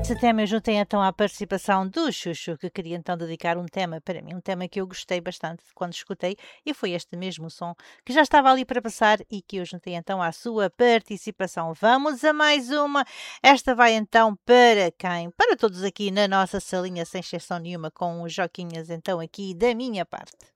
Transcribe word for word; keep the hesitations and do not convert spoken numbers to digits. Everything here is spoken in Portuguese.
Esse tema eu juntei então à participação do Chuchu, que queria então dedicar um tema para mim, um tema que eu gostei bastante quando escutei, e foi este mesmo som que já estava ali para passar e que eu juntei então à sua participação. Vamos a mais uma. Esta vai então para quem? Para todos aqui na nossa salinha, sem exceção nenhuma, com os joquinhas então aqui da minha parte.